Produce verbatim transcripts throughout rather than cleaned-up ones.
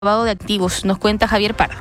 lavado de activos, nos cuenta Javier Pardo.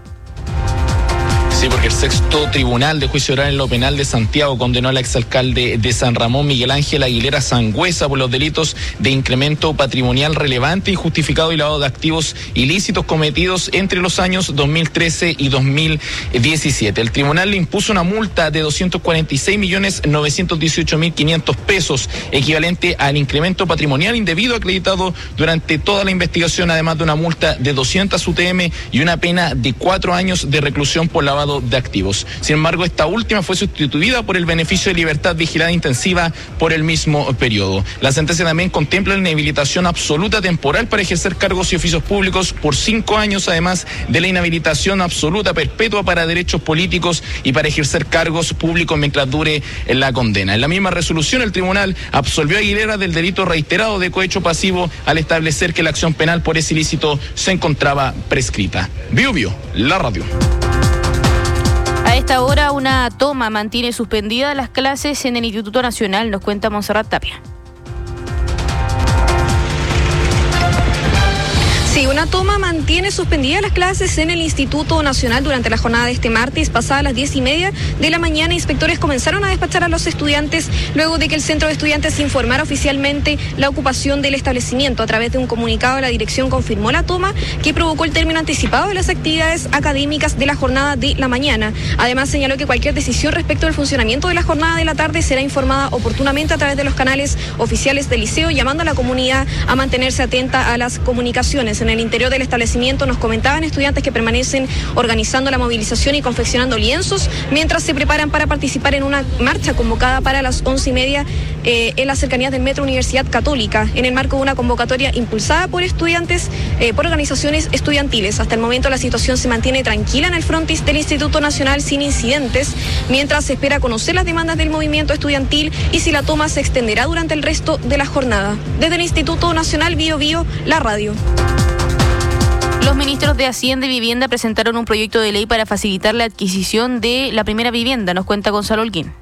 Sí, porque el sexto tribunal de juicio oral en lo penal de Santiago condenó al exalcalde de San Ramón, Miguel Ángel Aguilera Sangüesa, por los delitos de incremento patrimonial relevante, injustificado y lavado de activos ilícitos cometidos entre los años dos mil trece y dos mil diecisiete. El tribunal le impuso una multa de doscientos cuarenta y seis millones novecientos dieciocho mil quinientos pesos, equivalente al incremento patrimonial indebido acreditado durante toda la investigación, además de una multa de doscientas U T M y una pena de cuatro años de reclusión por lavado de activos. Sin embargo, esta última fue sustituida por el beneficio de libertad vigilada intensiva por el mismo periodo. La sentencia también contempla la inhabilitación absoluta temporal para ejercer cargos y oficios públicos por cinco años, además de la inhabilitación absoluta perpetua para derechos políticos y para ejercer cargos públicos mientras dure la condena. En la misma resolución, el tribunal absolvió a Aguilera del delito reiterado de cohecho pasivo al establecer que la acción penal por ese ilícito se encontraba prescrita. Bio Bio, la radio. A esta hora, una toma mantiene suspendidas las clases en el Instituto Nacional, nos cuenta Monserrat Tapia. Sí, una toma mantiene suspendidas las clases en el Instituto Nacional durante la jornada de este martes. Pasadas las diez y media de la mañana, inspectores comenzaron a despachar a los estudiantes luego de que el centro de estudiantes informara oficialmente la ocupación del establecimiento. A través de un comunicado, la dirección confirmó la toma, que provocó el término anticipado de las actividades académicas de la jornada de la mañana. Además, señaló que cualquier decisión respecto al funcionamiento de la jornada de la tarde será informada oportunamente a través de los canales oficiales del liceo, llamando a la comunidad a mantenerse atenta a las comunicaciones. En el interior del establecimiento nos comentaban estudiantes que permanecen organizando la movilización y confeccionando lienzos mientras se preparan para participar en una marcha convocada para las once y media eh, en las cercanías del Metro Universidad Católica, en el marco de una convocatoria impulsada por estudiantes, eh, por organizaciones estudiantiles. Hasta el momento la situación se mantiene tranquila en el frontis del Instituto Nacional sin incidentes, mientras se espera conocer las demandas del movimiento estudiantil y si la toma se extenderá durante el resto de la jornada. Desde el Instituto Nacional, Bio Bio, la radio. Los ministros de Hacienda y Vivienda presentaron un proyecto de ley para facilitar la adquisición de la primera vivienda, nos cuenta Gonzalo Holguín.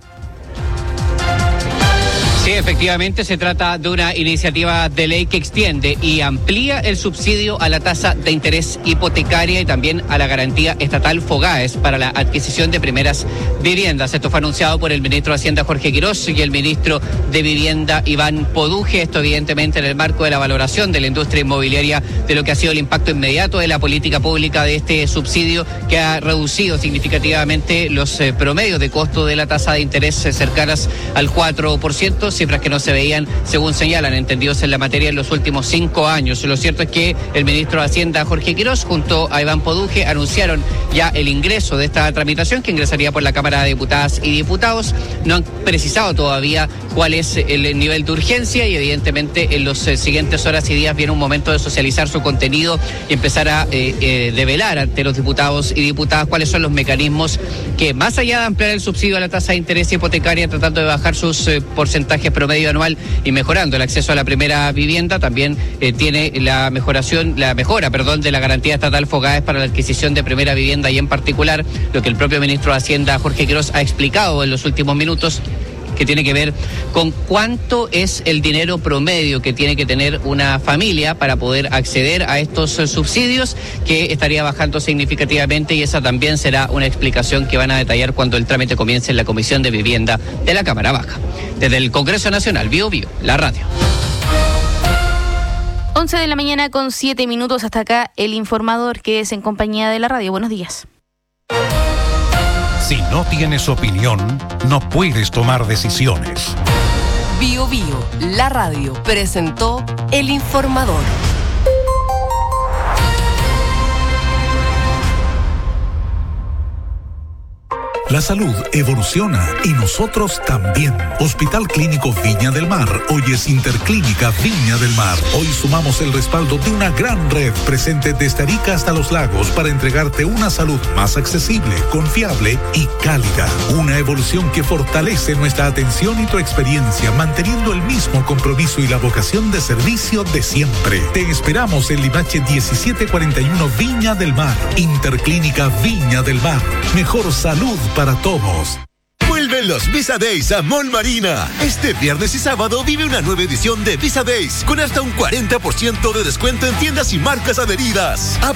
Sí, efectivamente se trata de una iniciativa de ley que extiende y amplía el subsidio a la tasa de interés hipotecaria y también a la garantía estatal FOGAES para la adquisición de primeras viviendas. Esto fue anunciado por el ministro de Hacienda Jorge Quirós y el ministro de Vivienda Iván Poduje. Esto evidentemente en el marco de la valoración de la industria inmobiliaria de lo que ha sido el impacto inmediato de la política pública de este subsidio, que ha reducido significativamente los eh, promedios de costo de la tasa de interés eh, cercanas al cuatro por ciento. Cifras que no se veían, según señalan entendidos en la materia, en los últimos cinco años. Lo cierto es que el ministro de Hacienda, Jorge Quirós, junto a Iván Poduje, anunciaron ya el ingreso de esta tramitación, que ingresaría por la Cámara de Diputadas y Diputados. No han precisado todavía cuál es el nivel de urgencia y evidentemente en las siguientes horas y días viene un momento de socializar su contenido y empezar a eh, eh, develar ante los diputados y diputadas cuáles son los mecanismos que, más allá de ampliar el subsidio a la tasa de interés hipotecaria, tratando de bajar sus eh, porcentajes promedio anual y mejorando el acceso a la primera vivienda, también eh, tiene la mejoración, la mejora, perdón, de la garantía estatal FOGAES para la adquisición de primera vivienda, y en particular lo que el propio ministro de Hacienda, Jorge Quirós, ha explicado en los últimos minutos, que tiene que ver con cuánto es el dinero promedio que tiene que tener una familia para poder acceder a estos subsidios, que estaría bajando significativamente, y esa también será una explicación que van a detallar cuando el trámite comience en la Comisión de Vivienda de la Cámara Baja. Desde el Congreso Nacional, Bio Bio, la radio. once de la mañana con siete minutos, hasta acá el informador, que es en compañía de la radio. Buenos días. Si no tienes opinión, no puedes tomar decisiones. Bio Bio, la radio, presentó El Informador. La salud evoluciona y nosotros también. Hospital Clínico Viña del Mar hoy es Interclínica Viña del Mar. Hoy sumamos el respaldo de una gran red presente desde Arica hasta Los Lagos para entregarte una salud más accesible, confiable y cálida. Una evolución que fortalece nuestra atención y tu experiencia, manteniendo el mismo compromiso y la vocación de servicio de siempre. Te esperamos en Limache diecisiete cuarenta y uno Viña del Mar. Interclínica Viña del Mar. Mejor salud para todos. Vuelve Vuelven los Visa Days a Mall Marina. Este viernes y sábado vive una nueva edición de Visa Days con hasta un cuarenta por ciento de descuento en tiendas y marcas adheridas.